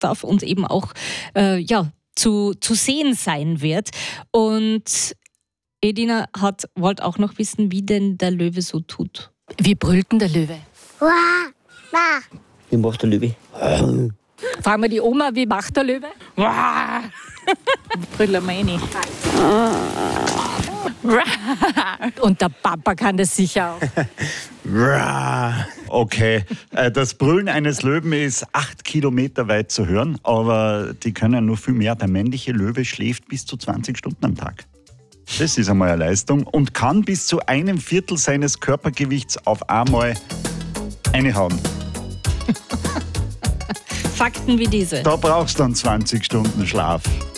darf und eben auch zu sehen sein wird. Und Edina wollte auch noch wissen, wie denn der Löwe so tut. Wie brüllt denn der Löwe? Wie macht der Löwe? Fragen wir die Oma, wie macht der Löwe? Brüllen wir rein. Und der Papa kann das sicher auch. Okay, das Brüllen eines Löwen ist 8 Kilometer weit zu hören, aber die können nur viel mehr. Der männliche Löwe schläft bis zu 20 Stunden am Tag. Das ist einmal eine Leistung und kann bis zu 1/4 seines Körpergewichts auf einmal reinhauen. Fakten wie diese. Da brauchst du dann 20 Stunden Schlaf.